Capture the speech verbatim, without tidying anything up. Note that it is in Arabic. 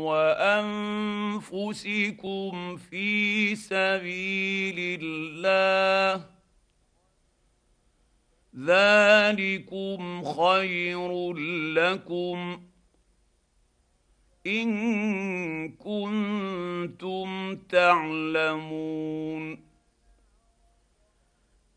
وانفسكم في سبيل الله، ذلكم خير لكم ان كنتم تعلمون.